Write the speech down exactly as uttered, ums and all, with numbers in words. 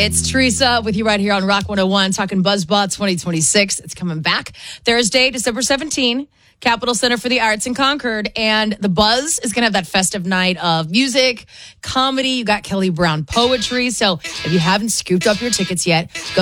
It's Teresa with you right here on Rock one oh one, talking BuzzBot twenty twenty-six. It's coming back Thursday, December seventeenth, Capitol Center for the Arts in Concord. And the Buzz is going to have that festive night of music, comedy. You got Kelly Brown poetry. So if you haven't scooped up your tickets yet, go